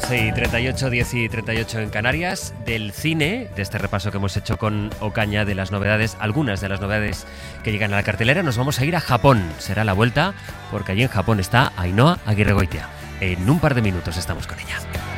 11:38, 10:38 en Canarias, del cine, de este repaso que hemos hecho con Ocaña de las novedades, algunas de las novedades que llegan a la cartelera. Nos vamos a ir a Japón, será la vuelta, porque allí en Japón está Ainhoa Aguirregoitia. En un par de minutos estamos con ella.